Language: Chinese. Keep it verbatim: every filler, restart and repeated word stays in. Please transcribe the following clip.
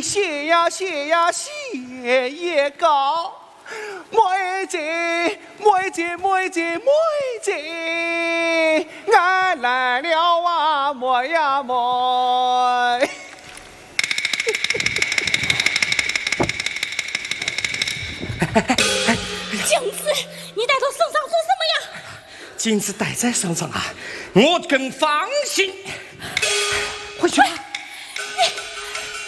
谢呀谢呀谢也高，妹子妹子妹子妹子，俺来了啊，妹呀妹。 镜子，你带到身上做什么呀？ 镜子带在身上啊，我更放心。回去吧。